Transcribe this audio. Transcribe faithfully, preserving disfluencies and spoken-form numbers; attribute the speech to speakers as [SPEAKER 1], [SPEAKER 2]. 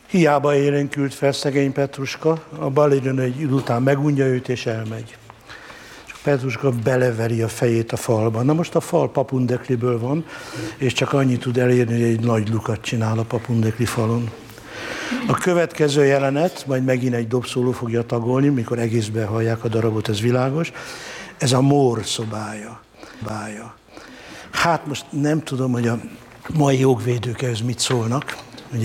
[SPEAKER 1] Hiába élénkült fel szegény Petruska, a balerina egy idő után megunja őt és elmegy. És a Petruska beleveri a fejét a falba. Na most a fal papundekliből van, és csak annyit tud elérni, hogy egy nagy lukat csinál a papundekli falon. A következő jelenet, majd megint egy dobszóló fogja tagolni, mikor egészben hallják a darabot, ez világos. Ez a Mór szobája. Bája. Hát most nem tudom, hogy a mai jogvédők ehhez mit szólnak.